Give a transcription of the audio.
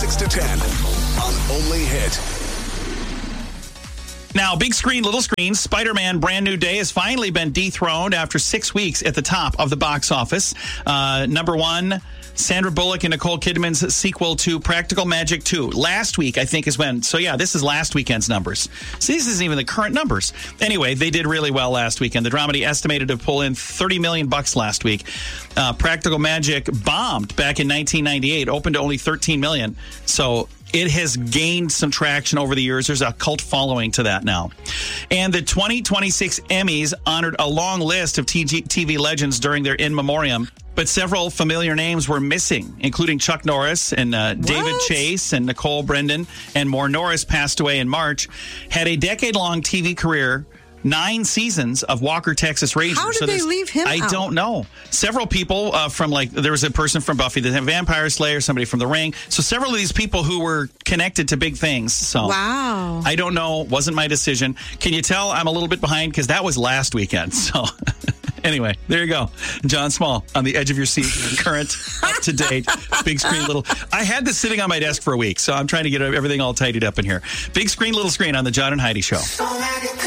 6 to 10 on Only Hit. Now, big screen, little screen, Spider-Man Brand New Day has finally been dethroned after 6 weeks at the top of the box office. Number one, Sandra Bullock and Nicole Kidman's sequel to Practical Magic 2. Last week, I think, is when. So, yeah, this is last weekend's numbers. See, this isn't even the current numbers. Anyway, they did really well last weekend. The dramedy estimated to pull in $30 million last week. Practical Magic bombed back in 1998, opened to only $13 million. So it has gained some traction over the years. There's a cult following to that now. And the 2026 Emmys honored a long list of TV legends during their in memoriam. But several familiar names were missing, including Chuck Norris and David Chase and Nicole Brendan and more. Norris passed away in March, had a decade-long TV career, 9 seasons of Walker, Texas Ranger. How did they leave him out? I don't know. Several people from, there was a person from Buffy the Vampire Slayer, somebody from The Ring. So several of these people who were connected to big things. So wow. I don't know. Wasn't my decision. Can you tell I'm a little bit behind? Because that was last weekend. So anyway, there you go. John Small on the edge of your seat, current, up to date, big screen, little. I had this sitting on my desk for a week, so I'm trying to get everything all tidied up in here. Big screen, little screen on the John and Heidi Show.